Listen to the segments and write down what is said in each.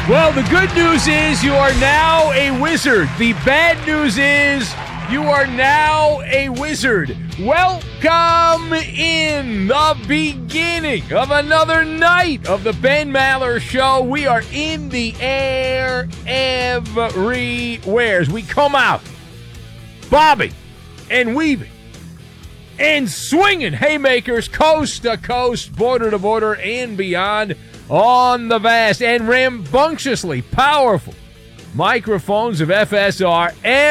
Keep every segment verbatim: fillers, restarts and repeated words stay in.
Well, the good news is you are now a wizard. The bad news is you are now a wizard. Welcome in the beginning of another night of the Ben Maller Show. We are in the air everywhere as we come out, bobbing and weaving and swinging haymakers coast to coast, border to border, and beyond on the vast and rambunctiously powerful microphones of F S R,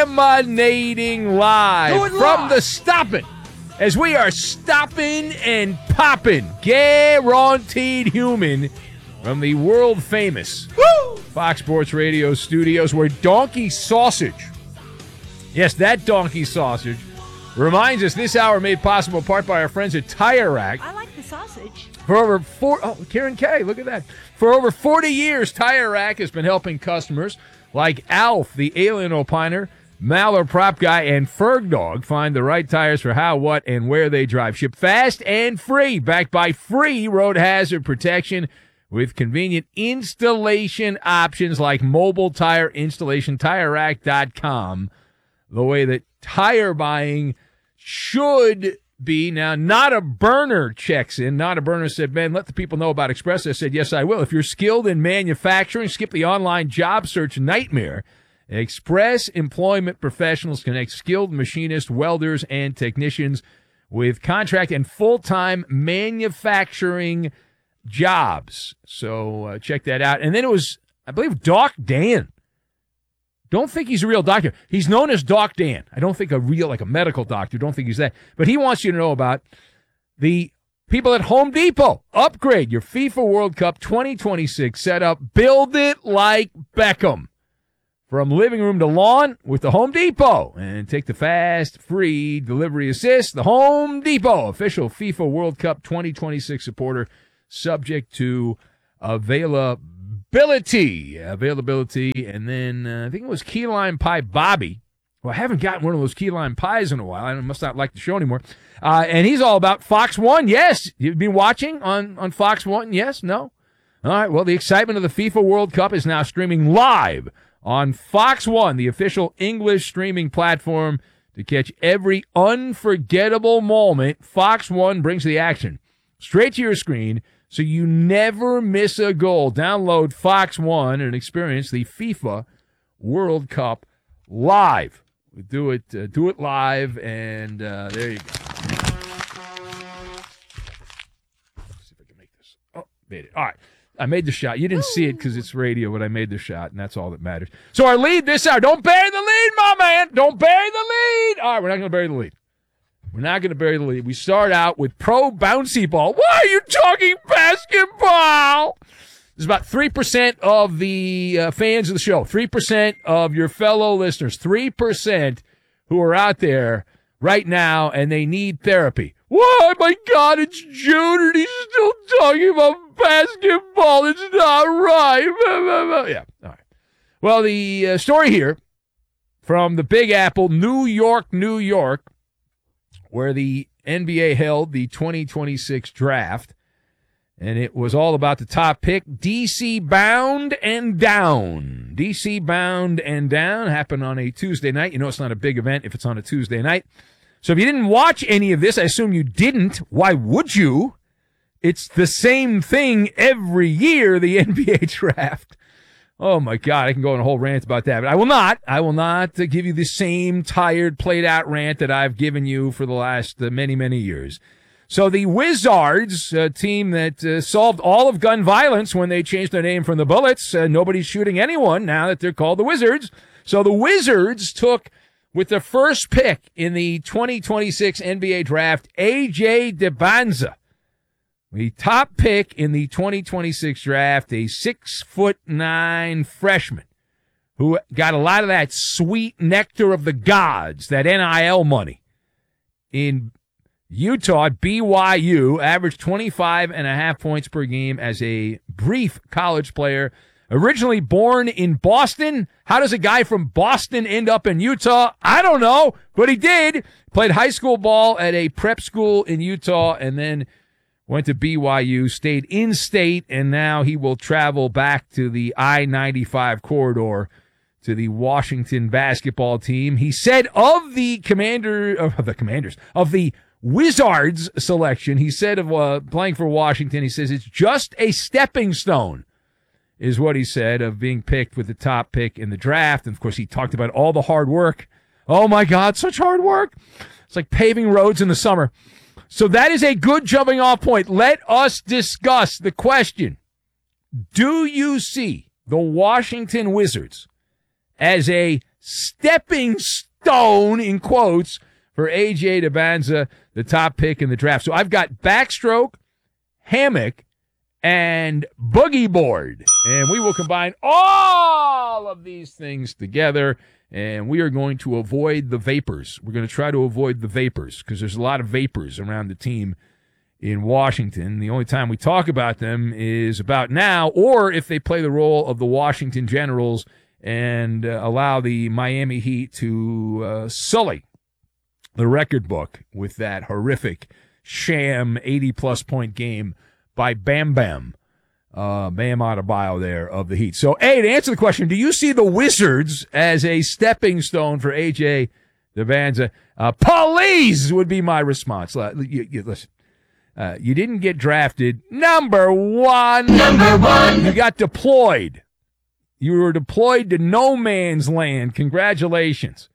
emanating live from the stopping as we are stopping and popping, guaranteed human, from the world famous Woo! Fox Sports Radio studios, where Donkey Sausage, yes, that Donkey Sausage, reminds us this hour made possible in part by our friends at Tire Rack. I like the sausage. For over four, oh, Karen K, look at that. For over forty years, Tire Rack has been helping customers like Alf, the alien opiner, Maller prop guy, and Ferg Dog find the right tires for how, what, and where they drive. Ship fast and free, backed by free road hazard protection with convenient installation options like mobile tire installation, tire rack dot com. The way that tire buying should be. Now, not a burner checks in. Not a burner said, Ben, let the people know about Express. I said, yes, I will. If you're skilled in manufacturing, skip the online job search nightmare. Express Employment Professionals connect skilled machinists, welders, and technicians with contract and full-time manufacturing jobs. So uh, check that out. And then it was, I believe, Doc Dan. Don't think he's a real doctor. He's known as Doc Dan. I don't think a real, like a medical doctor. Don't think he's that. But he wants you to know about the people at Home Depot. Upgrade your FIFA World Cup twenty twenty-six setup. Build it like Beckham. From living room to lawn with the Home Depot. And take the fast, free delivery assist. The Home Depot, official FIFA World Cup twenty twenty-six supporter, subject to availability. Availability, availability, and then uh, I think it was Key Lime Pie Bobby. Well, I haven't gotten one of those key lime pies in a while. I must not like the show anymore. Uh, and he's all about Fox one. Yes, you've been watching on, on Fox one. Yes, no? All right, well, the excitement of the FIFA World Cup is now streaming live on Fox one, the official English streaming platform to catch every unforgettable moment. Fox one brings the action straight to your screen, so you never miss a goal. Download Fox one and experience the FIFA World Cup live. We do it, uh, do it live, and uh, there you go. Let's see if I can make this. Oh, made it. All right. I made the shot. You didn't see it because it's radio, but I made the shot, and that's all that matters. So our lead this hour. Don't bury the lead, my man. Don't bury the lead. All right, we're not going to bury the lead. We're not going to bury the lead. We start out with pro bouncy ball. Why are you talking basketball? There's about three percent of the uh, fans of the show, three percent of your fellow listeners, three percent who are out there right now, and they need therapy. Why, my God, it's June, and he's still talking about basketball. It's not right. Yeah, all right. Well, the uh, story here from the Big Apple, New York, New York, where the N B A held the twenty twenty-six draft, and it was all about the top pick, D C bound and down. D C bound and down happened on a Tuesday night. You know it's not a big event if it's on a Tuesday night. So if you didn't watch any of this, I assume you didn't. Why would you? It's the same thing every year, the N B A draft. Oh, my God, I can go on a whole rant about that. But I will not. I will not uh, give you the same tired, played-out rant that I've given you for the last uh, many, many years. So the Wizards, a team that uh, solved all of gun violence when they changed their name from the Bullets, uh, nobody's shooting anyone now that they're called the Wizards. So the Wizards took, with the first pick in the twenty twenty-six N B A draft, A J DeBanza. The top pick in the twenty twenty-six draft, a six foot nine freshman who got a lot of that sweet nectar of the gods, that N I L money. In Utah at B Y U, averaged twenty-five and a half points per game as a brief college player. Originally born in Boston. How does a guy from Boston end up in Utah? I don't know, but he did. Played high school ball at a prep school in Utah and then went to B Y U, stayed in state, and now he will travel back to the I ninety-five corridor to the Washington basketball team. He said of the commander, of the commanders, of the Wizards selection, he said of uh, playing for Washington, he says it's just a stepping stone, is what he said, of being picked with the top pick in the draft. And, of course, he talked about all the hard work. Oh, my God, such hard work. It's like paving roads in the summer. So that is a good jumping off point. Let us discuss the question. Do you see the Washington Wizards as a stepping stone, in quotes, for A J Dybantsa, the top pick in the draft? So I've got backstroke, hammock, and boogie board. And we will combine all of these things together, and we are going to avoid the vapors. We're going to try to avoid the vapors because there's a lot of vapors around the team in Washington. The only time we talk about them is about now, or if they play the role of the Washington Generals and uh, allow the Miami Heat to uh, sully the record book with that horrific sham eighty-plus point game by Bam Bam, uh, Bam Adebayo there of the Heat. So, A, to answer the question, do you see the Wizards as a stepping stone for A J Dybantsa? Uh, please would be my response. You, you, listen, uh, you didn't get drafted number one. Number one. You got deployed. You were deployed to no man's land. Congratulations.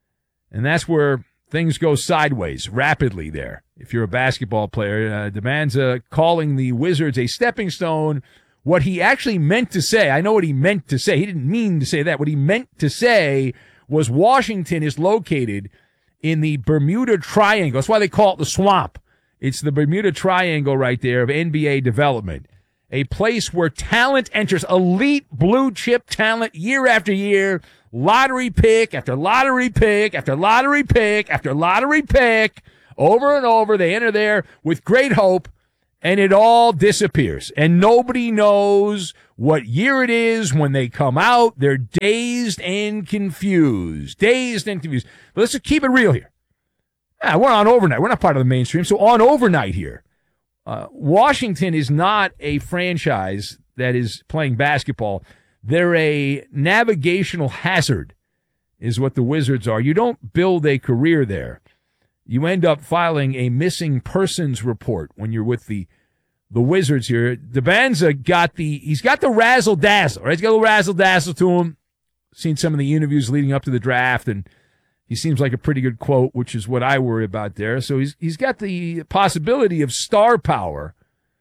And that's where things go sideways rapidly there. If you're a basketball player, uh, Dybantsa calling the Wizards a stepping stone. What he actually meant to say, I know what he meant to say. He didn't mean to say that. What he meant to say was Washington is located in the Bermuda Triangle. That's why they call it the swamp. It's the Bermuda Triangle right there of N B A development. A place where talent enters, elite blue chip talent year after year, lottery pick after lottery pick after lottery pick after lottery pick, over and over. They enter there with great hope, and it all disappears. And nobody knows what year it is when they come out. They're dazed and confused. Dazed and confused. But let's just keep it real here. Ah, we're on overnight. We're not part of the mainstream, so on overnight here. Uh, Washington is not a franchise that is playing basketball. They're a navigational hazard, is what the Wizards are. You don't build a career there. You end up filing a missing persons report when you're with the the Wizards here. Dybantsa got the he's got the razzle dazzle, right? He's got a little razzle dazzle to him. Seen some of the interviews leading up to the draft, and he seems like a pretty good quote, which is what I worry about there. So he's he's got the possibility of star power,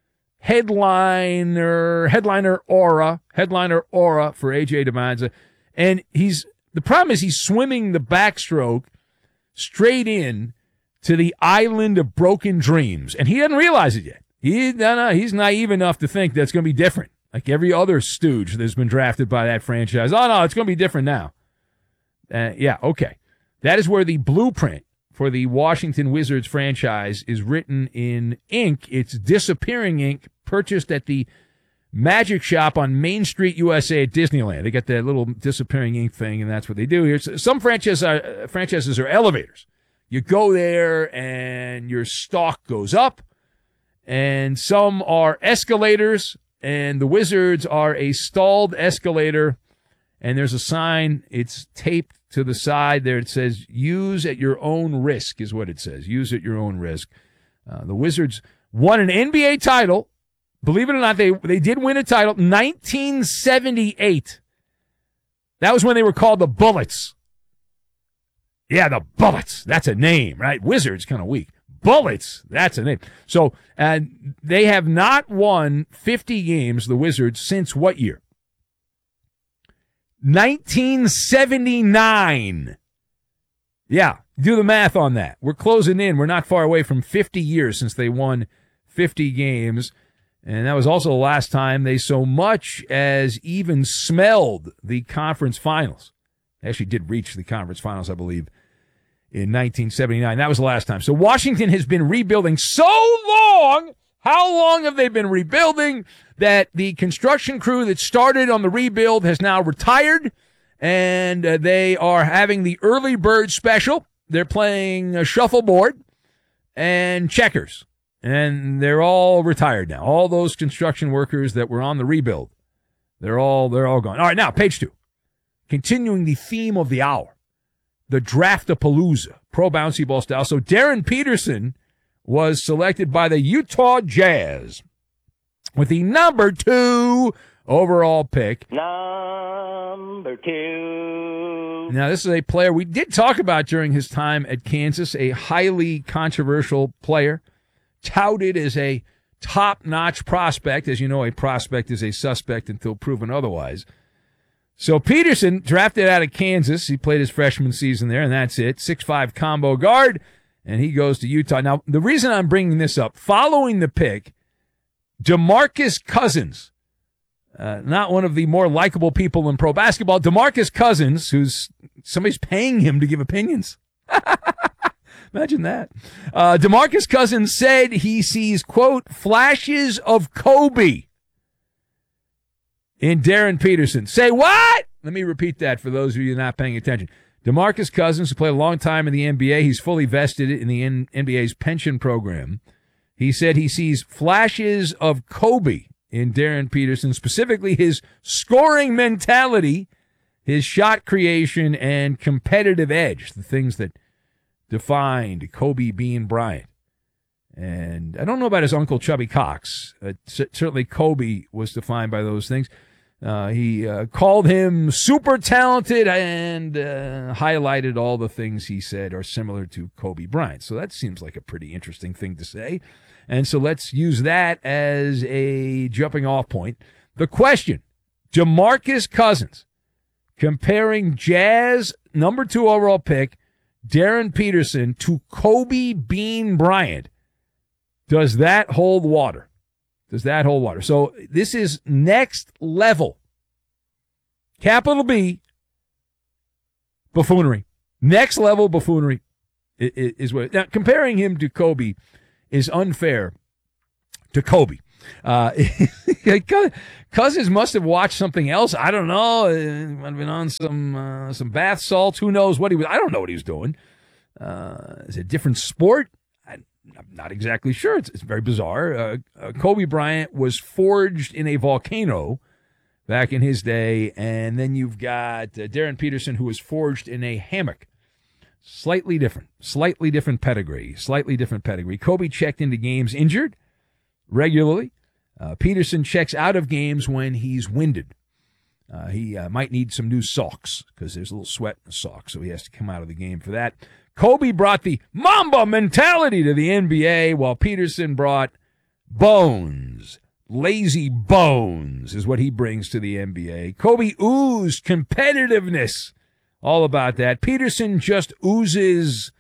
headliner, headliner aura, headliner aura for A J Dybantsa. And he's the problem is he's swimming the backstroke straight in to the island of broken dreams, and he doesn't realize it yet. He no, no, he's naive enough to think that's going to be different, like every other stooge that's been drafted by that franchise. Oh no, it's going to be different now. Uh, yeah, okay. That is where the blueprint for the Washington Wizards franchise is written in ink. It's disappearing ink, purchased at the Magic Shop on Main Street, U S A at Disneyland. They got that little disappearing ink thing, and that's what they do here. Some franchises are, franchises are elevators. You go there, and your stock goes up, and some are escalators, and the Wizards are a stalled escalator, and there's a sign. It's taped to the side there. It says, use at your own risk, is what it says. Use at your own risk. Uh, the Wizards won an N B A title. Believe it or not, they, they did win a title. nineteen seventy-eight. That was when they were called the Bullets. Yeah, the Bullets. That's a name, right? Wizards, kind of weak. Bullets. That's a name. So, and they have not won fifty games, the Wizards, since what year? nineteen seventy-nine. Yeah, do the math on that. We're closing in. We're not far away from fifty years since they won fifty games. And that was also the last time they so much as even smelled the conference finals. They actually did reach the conference finals, I believe, in nineteen seventy-nine. That was the last time. So Washington has been rebuilding so long. How long have they been rebuilding that the construction crew that started on the rebuild has now retired, and uh, they are having the early bird special. They're playing uh, shuffleboard and checkers. and they're all retired now. All those construction workers that were on the rebuild, they're all they're all gone. All right, now page two. Continuing the theme of the hour, the Draftapalooza, pro bouncy ball style. So Darren Peterson was selected by the Utah Jazz with the number two overall pick. Number two. Now, this is a player we did talk about during his time at Kansas, a highly controversial player, touted as a top-notch prospect. As you know, a prospect is a suspect until proven otherwise. So Peterson, drafted out of Kansas, he played his freshman season there, and that's it. six five combo guard, and he goes to Utah. Now, the reason I'm bringing this up, following the pick, DeMarcus Cousins, uh, not one of the more likable people in pro basketball, DeMarcus Cousins, who's somebody's paying him to give opinions. Imagine that. Uh, DeMarcus Cousins said he sees, quote, flashes of Kobe in Darren Peterson. Say what? Let me repeat that for those of you not paying attention. DeMarcus Cousins, who played a long time in the N B A, he's fully vested in the N B A's pension program. He said he sees flashes of Kobe in Darren Peterson, specifically his scoring mentality, his shot creation, and competitive edge, the things that defined Kobe Bean Bryant. And I don't know about his uncle Chubby Cox. Uh, c- certainly Kobe was defined by those things. Uh, he uh, called him super talented and uh, highlighted all the things he said are similar to Kobe Bryant. So that seems like a pretty interesting thing to say. And so let's use that as a jumping off point. The question, DeMarcus Cousins, comparing Jazz number two overall pick, Darren Peterson, to Kobe Bean Bryant. Does that hold water? Does that hold water? So this is next level. Capital B, buffoonery. Next level buffoonery is what. Now, comparing him to Kobe is unfair to Kobe. Uh, Cousins must have watched something else. I don't know. It might have been on some uh, some bath salts. Who knows what he was? I don't know what he was doing. Uh, is it a different sport? I, I'm not exactly sure. It's, it's very bizarre. Uh, uh, Kobe Bryant was forged in a volcano back in his day, and then you've got uh, Darren Peterson, who was forged in a hammock. Slightly different, slightly different pedigree, slightly different pedigree. Kobe checked into games injured regularly. Uh, Peterson checks out of games when he's winded. Uh, he uh, might need some new socks because there's a little sweat in the socks, so he has to come out of the game for that. Kobe brought the Mamba mentality to the N B A, while Peterson brought bones. Lazy bones is what he brings to the N B A. Kobe oozed competitiveness. All about that. Peterson just oozes,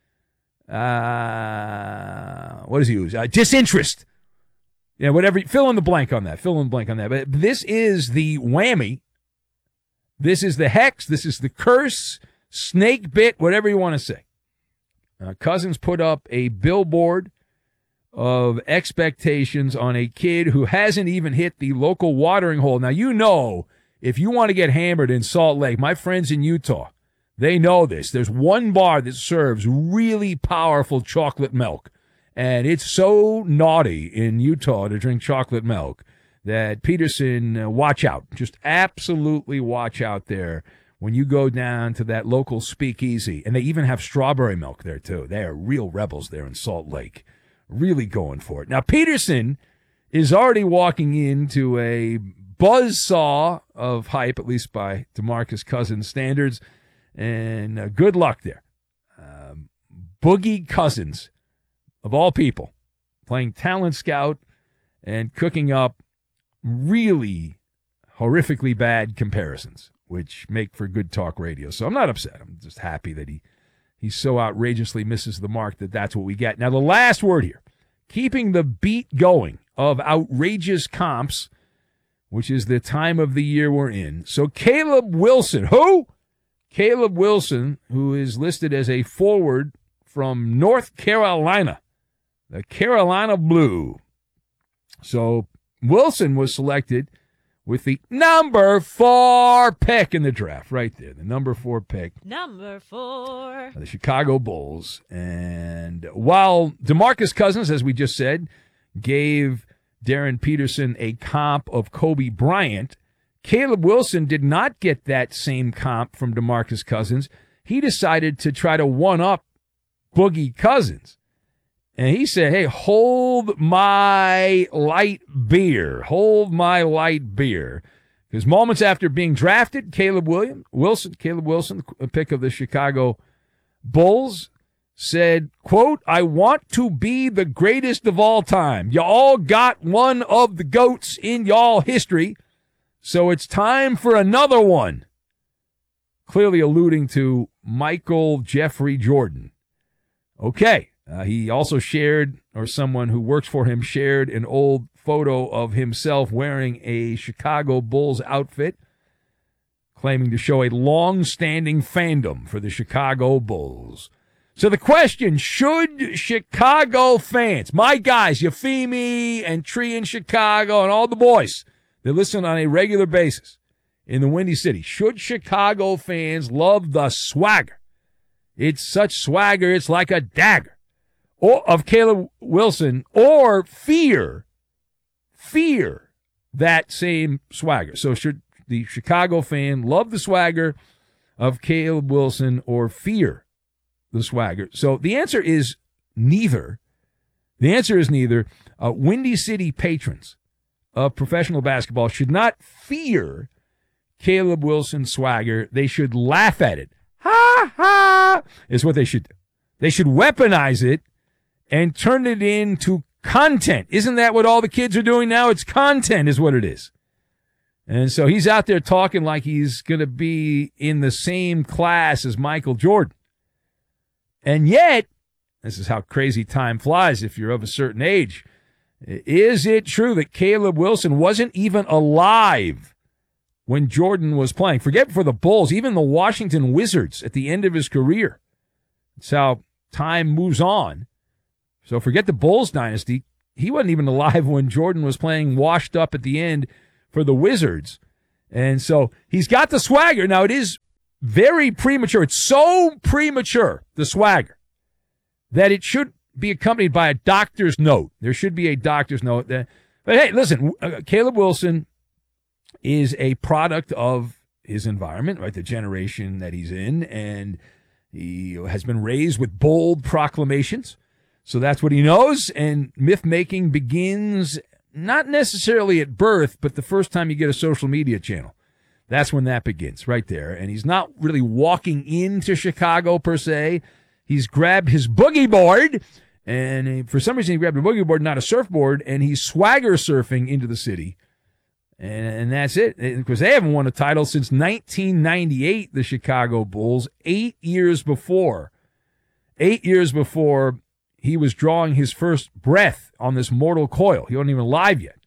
uh, what does he ooze? Uh, disinterest. Yeah, whatever. Fill in the blank on that. Fill in the blank on that. But this is the whammy. This is the hex. This is the curse, snake bit, whatever you want to say. Uh, Cousins put up a billboard of expectations on a kid who hasn't even hit the local watering hole. Now, you know, if you want to get hammered in Salt Lake, my friends in Utah, they know this. There's one bar that serves really powerful chocolate milk. And it's so naughty in Utah to drink chocolate milk that Peterson, uh, watch out. Just absolutely watch out there when you go down to that local speakeasy. And they even have strawberry milk there, too. They are real rebels there in Salt Lake. Really going for it. Now, Peterson is already walking into a buzzsaw of hype, at least by DeMarcus Cousins standards. And uh, good luck there. Um, Boogie Cousins, of all people, playing talent scout and cooking up really horrifically bad comparisons, which make for good talk radio. So I'm not upset. I'm just happy that he, he so outrageously misses the mark that that's what we get. Now, the last word here, keeping the beat going of outrageous comps, which is the time of the year we're in. So Caleb Wilson, who? Caleb Wilson, who is listed as a forward from North Carolina, the Carolina Blue. So Wilson was selected with the number four pick in the draft, right there, the number four pick. Number four. The Chicago Bulls. And while DeMarcus Cousins, as we just said, gave Darren Peterson a comp of Kobe Bryant, Caleb Wilson did not get that same comp from DeMarcus Cousins. He decided to try to one-up Boogie Cousins. And he said, hey, hold my light beer. Hold my light beer. Because moments after being drafted, Caleb William, Wilson, Caleb Wilson, a pick of the Chicago Bulls, said, quote, I want to be the greatest of all time. You all got one of the GOATs in y'all history, so it's time for another one. Clearly alluding to Michael Jeffrey Jordan. Okay. Uh, he also shared, or someone who works for him shared, an old photo of himself wearing a Chicago Bulls outfit, claiming to show a long-standing fandom for the Chicago Bulls. So the question, should Chicago fans, my guys, Euphemi and Tree in Chicago and all the boys that listen on a regular basis in the Windy City, should Chicago fans love the swagger? It's such swagger, it's like a dagger. Or of Caleb Wilson, or fear, fear that same swagger. So should the Chicago fan love the swagger of Caleb Wilson or fear the swagger? So the answer is neither. The answer is neither. Uh, Windy City patrons of professional basketball should not fear Caleb Wilson's swagger. They should laugh at it. Ha ha is what they should do. They should weaponize it and turn it into content. Isn't that what all the kids are doing now? It's content is what it is. And so he's out there talking like he's going to be in the same class as Michael Jordan. And yet, this is how crazy time flies if you're of a certain age. Is it true that Caleb Wilson wasn't even alive when Jordan was playing? Forget for the Bulls, even the Washington Wizards at the end of his career. That's how time moves on. So forget the Bulls dynasty. He wasn't even alive when Jordan was playing washed up at the end for the Wizards. And so he's got the swagger. Now, it is very premature. It's so premature, the swagger, that it should be accompanied by a doctor's note. There should be a doctor's note. That, but hey, listen, uh, Caleb Wilson is a product of his environment, right? The generation that he's in. And he has been raised with bold proclamations. So that's what he knows, and myth-making begins not necessarily at birth, but the first time you get a social media channel. That's when that begins, right there. And he's not really walking into Chicago, per se. He's grabbed his boogie board, and for some reason he grabbed a boogie board, not a surfboard, and he's swagger surfing into the city. And, and that's it, because they haven't won a title since nineteen ninety-eight, the Chicago Bulls, eight years before. Eight years before he was drawing his first breath on this mortal coil. He wasn't even alive yet.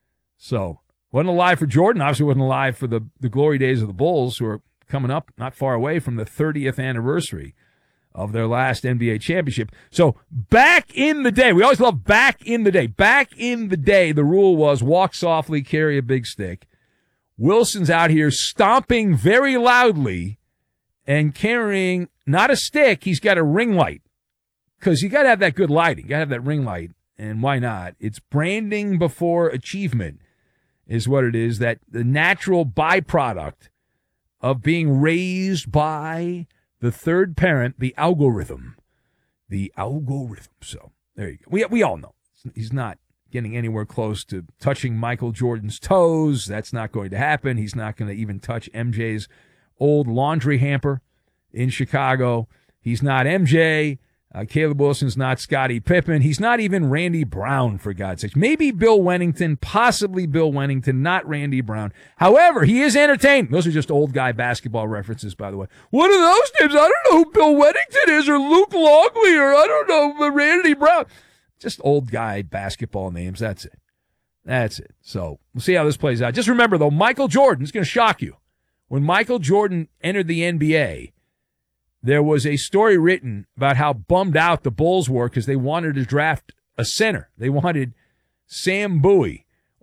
So, wasn't alive for Jordan. Obviously wasn't alive for the, the glory days of the Bulls, who are coming up not far away from the thirtieth anniversary of their last N B A championship. So, back in the day, we always love back in the day. Back in the day, the rule was walk softly, carry a big stick. Wilson's out here stomping very loudly and carrying not a stick, he's got a ring light. Because you got to have that good lighting. You got to have that ring light. And why not? It's branding before achievement is what it is. That the natural byproduct of being raised by the third parent, the algorithm. The algorithm. So there you go. We, we all know. He's not getting anywhere close to touching Michael Jordan's toes. That's not going to happen. He's not going to even touch M J's old laundry hamper in Chicago. He's not M J. Uh, Caleb Wilson's not Scottie Pippen. He's not even Randy Brown, for God's sake. Maybe Bill Wennington, possibly Bill Wennington, not Randy Brown. However, he is entertaining. Those are just old guy basketball references, by the way. What are those names? I don't know who Bill Wennington is, or Luke Longley, or I don't know, Randy Brown. Just old guy basketball names. That's it. That's it. So we'll see how this plays out. Just remember, though, Michael Jordan is going to shock you. When Michael Jordan entered the N B A, there was a story written about how bummed out the Bulls were because they wanted to draft a center. They wanted Sam Bowie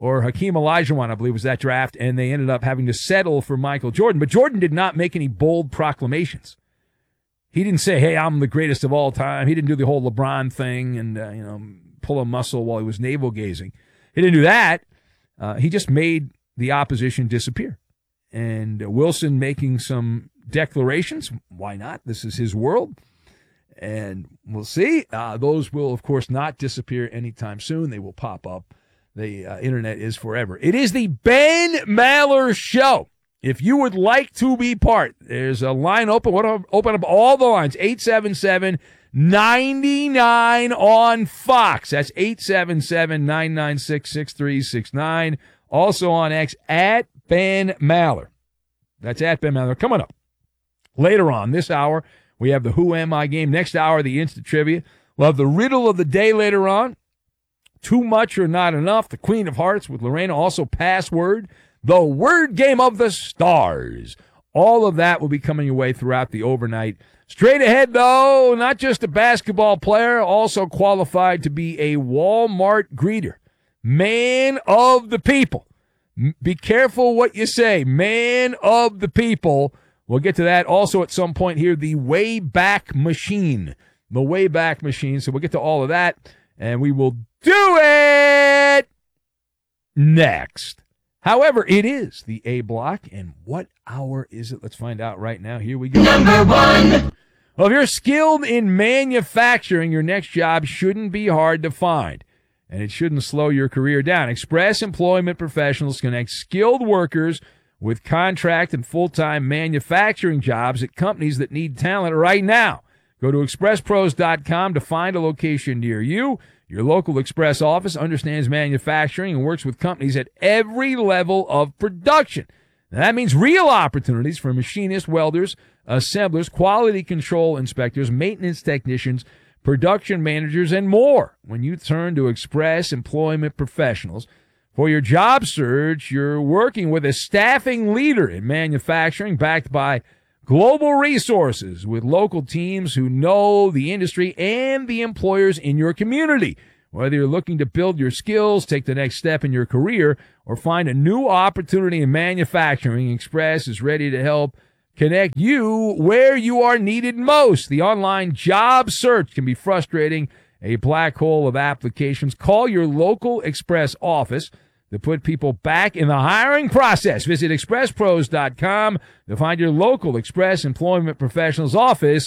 or Hakeem Olajuwon, I believe, was that draft, and they ended up having to settle for Michael Jordan. But Jordan did not make any bold proclamations. He didn't say, hey, I'm the greatest of all time. He didn't do the whole LeBron thing and, uh, you know, pull a muscle while he was navel-gazing. He didn't do that. Uh, he just made the opposition disappear. And uh, Wilson making some declarations. Why not? This is his world. And we'll see. Uh, those will, of course, not disappear anytime soon. They will pop up. The uh, internet is forever. It is the Ben Maller Show. If you would like to be part, there's a line open. What open up all the lines. eight seven seven, nine nine on Fox. That's eight seven seven, nine nine six, six three six nine. Also on X, at Ben Maller. That's at Ben Maller. Coming up later on this hour, we have the Who Am I game. Next hour, the Instant Trivia. We'll have the Riddle of the Day later on. Too Much or Not Enough. The Queen of Hearts with Lorena. Also, Password. The Word Game of the Stars. All of that will be coming your way throughout the overnight. Straight ahead, though, not just a basketball player, also qualified to be a Walmart greeter. Man of the people. Be careful what you say. Man of the people. We'll get to that also at some point here. The Wayback Machine. The Wayback Machine. So we'll get to all of that, and we will do it next. However, it is the A block, and what hour is it? Let's find out right now. Here we go. Number one. Well, if you're skilled in manufacturing, your next job shouldn't be hard to find, and it shouldn't slow your career down. Express Employment Professionals connect skilled workers with contract and full-time manufacturing jobs at companies that need talent right now. Go to express pros dot com to find a location near you. Your local Express office understands manufacturing and works with companies at every level of production. Now, that means real opportunities for machinists, welders, assemblers, quality control inspectors, maintenance technicians, production managers, and more. When you turn to Express Employment Professionals for your job search, you're working with a staffing leader in manufacturing backed by global resources with local teams who know the industry and the employers in your community. Whether you're looking to build your skills, take the next step in your career, or find a new opportunity in manufacturing, Express is ready to help connect you where you are needed most. The online job search can be frustrating, a black hole of applications. Call your local Express office to put people back in the hiring process. Visit express pros dot com to find your local Express Employment Professionals office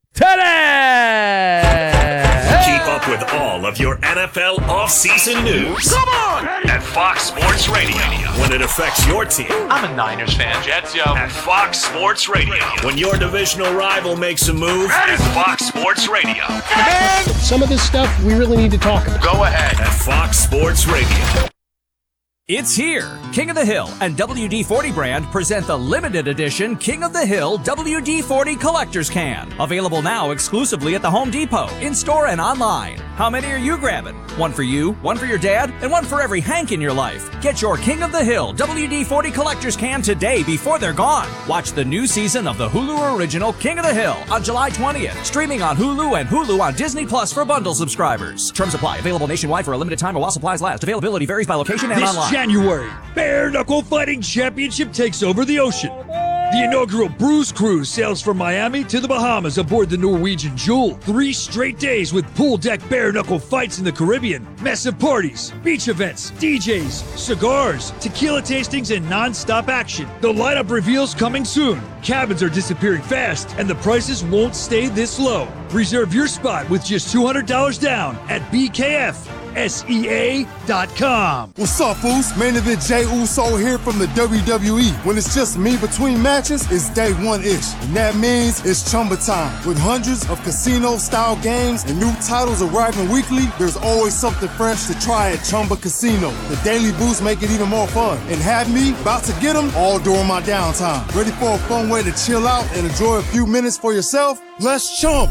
today. Keep up with all of your N F L offseason news. Come on! At Fox Sports Radio. When it affects your team. I'm a Niners fan. Jets, yo. At Fox Sports Radio. When your divisional rival makes a move. At Fox Sports Radio. Some of this stuff we really need to talk about. Go ahead. At Fox Sports Radio. It's here. King of the Hill and W D forty brand present the limited edition King of the Hill W D forty Collector's Can. Available now exclusively at the Home Depot, in-store and online. How many are you grabbing? One for you, one for your dad, and one for every Hank in your life. Get your King of the Hill W D forty Collector's Can today before they're gone. Watch the new season of the Hulu original King of the Hill on July twentieth. Streaming on Hulu and Hulu on Disney Plus for bundle subscribers. Terms apply. Available nationwide for a limited time while supplies last. Availability varies by location and this online. January, Bare Knuckle Fighting Championship takes over the ocean. The inaugural Bruise Cruise sails from Miami to the Bahamas aboard the Norwegian Jewel. Three straight days with pool deck bare knuckle fights in the Caribbean, massive parties, beach events, D Js, cigars, tequila tastings, and non-stop action. The lineup reveals coming soon. Cabins are disappearing fast, and the prices won't stay this low. Reserve your spot with just two hundred dollars down at B K F S E A dot com. What's up, fools? Main event Jey Uso here from the W W E. When it's just me between matches, it's day one-ish. And that means it's Chumba time. With hundreds of casino-style games and new titles arriving weekly, there's always something fresh to try at Chumba Casino. The daily boosts make it even more fun. And have me about to get them all during my downtime. Ready for a fun way to chill out and enjoy a few minutes for yourself? Let's Chumba.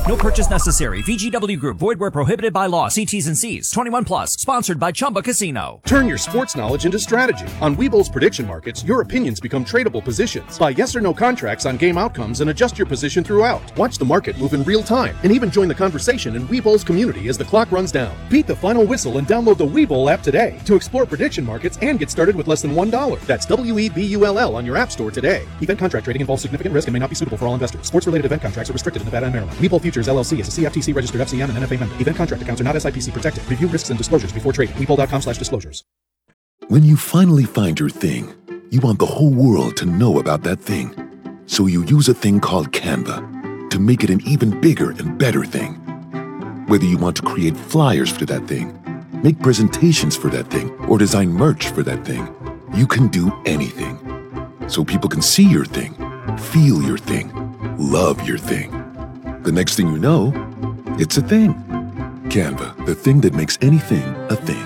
No purchase necessary. V G W Group. Void where prohibited by law. See T's and C's. twenty-one plus. Sponsored by Chumba Casino. Turn your sports knowledge into strategy. On Webull's prediction markets, your opinions become tradable positions. Buy yes or no contracts on game outcomes and adjust your position throughout. Watch the market move in real time and even join the conversation in Webull's community as the clock runs down. Beat the final whistle and download the Webull app today to explore prediction markets and get started with less than one dollar. That's W E B U L L on your app store today. Event contract trading involves significant risk and may not be suitable for all investors. Sports-related event contracts are restricted in Nevada and Maryland. Webull Futures L L C is a C F T C registered F C M and N F A member. Event contract accounts are not S I P C protected. Review risks and disclosures before trading. Webull dot com slash disclosures. When you finally find your thing, you want the whole world to know about that thing. So you use a thing called Canva to make it an even bigger and better thing. Whether you want to create flyers for that thing, make presentations for that thing, or design merch for that thing, you can do anything. So people can see your thing, feel your thing, love your thing. The next thing you know, it's a thing. Canva, the thing that makes anything a thing.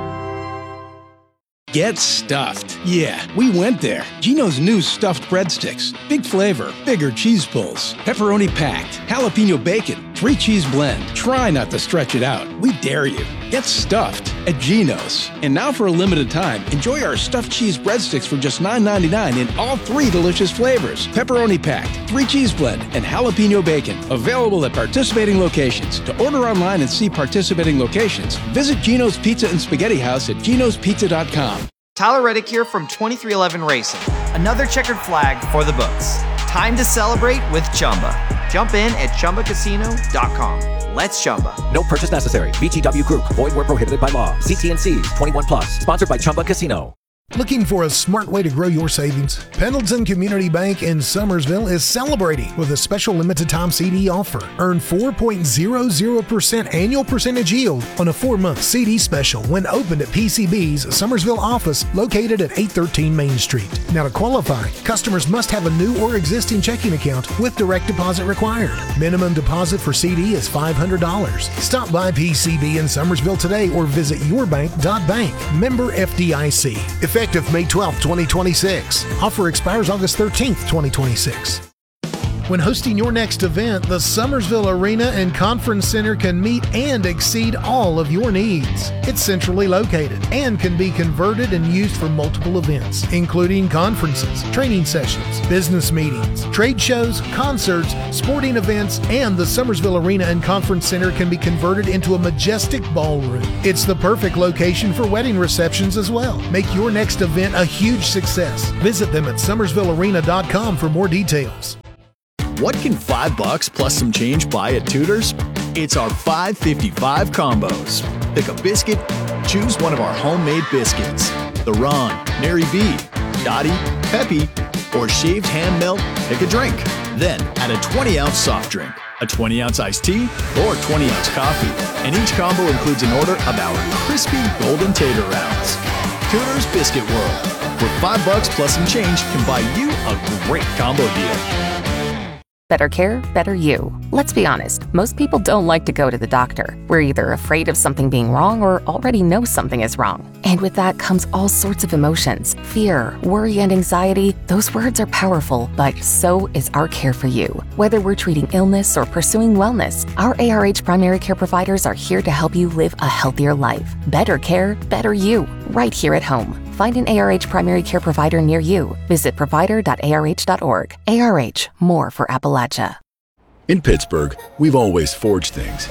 Get stuffed. Yeah, we went there. Geno's new stuffed breadsticks. Big flavor, bigger cheese pulls, pepperoni packed, jalapeno bacon, three cheese blend. Try not to stretch it out. We dare you. Get stuffed at Geno's. And now for a limited time, enjoy our stuffed cheese breadsticks for just nine ninety-nine in all three delicious flavors. Pepperoni packed, three cheese blend, and jalapeno bacon. Available at participating locations. To order online and see participating locations, visit Geno's Pizza and Spaghetti House at genos pizza dot com. Tyler Reddick here from twenty-three eleven Racing. Another checkered flag for the books. Time to celebrate with Chumba. Jump in at chumba casino dot com. Let's Chumba. No purchase necessary. V G W Group. Void where prohibited by law. See T and C's. twenty-one plus. Sponsored by Chumba Casino. Looking for a smart way to grow your savings? Pendleton Community Bank in Summersville is celebrating with a special limited time C D offer. Earn four point zero zero percent annual percentage yield on a four-month C D special when opened at P C B's Summersville office located at eight thirteen Main Street. Now to qualify, customers must have a new or existing checking account with direct deposit required. Minimum deposit for C D is five hundred dollars. Stop by P C B in Summersville today or visit your bank dot bank. Member F D I C. Effective May twelfth, twenty twenty-six. Offer expires August thirteenth, twenty twenty-six. When hosting your next event, the Summersville Arena and Conference Center can meet and exceed all of your needs. It's centrally located and can be converted and used for multiple events, including conferences, training sessions, business meetings, trade shows, concerts, sporting events, and the Summersville Arena and Conference Center can be converted into a majestic ballroom. It's the perfect location for wedding receptions as well. Make your next event a huge success. Visit them at summersville arena dot com for more details. What can five bucks plus some change buy at Tudor's? It's our five fifty-five combos. Pick a biscuit, choose one of our homemade biscuits. The Ron, Mary B, Dottie, Peppy, or shaved ham melt, pick a drink. Then add a twenty ounce soft drink, a twenty ounce iced tea, or twenty ounce coffee. And each combo includes an order of our crispy golden tater rounds. Tudor's Biscuit World, where five bucks plus some change can buy you a great combo deal. Better care, better you. Let's be honest, most people don't like to go to the doctor. We're either afraid of something being wrong or already know something is wrong. And with that comes all sorts of emotions. Fear, worry, and anxiety. Those words are powerful, but so is our care for you. Whether we're treating illness or pursuing wellness, our A R H primary care providers are here to help you live a healthier life. Better care, better you, right here at home. Find an A R H primary care provider near you. Visit provider dot A R H dot org. A R H, more for Appalachia. In Pittsburgh, we've always forged things.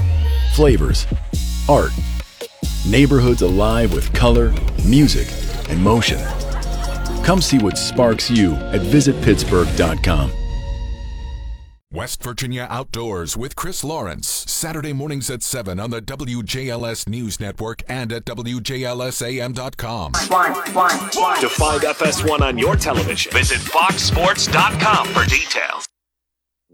Flavors, art, neighborhoods alive with color, music, and motion. Come see what sparks you at visit pittsburgh dot com. West Virginia Outdoors with Chris Lawrence, Saturday mornings at seven on the W J L S News Network and at W J L S A M dot com. One, one, one. To find F S one on your television, visit fox sports dot com for details.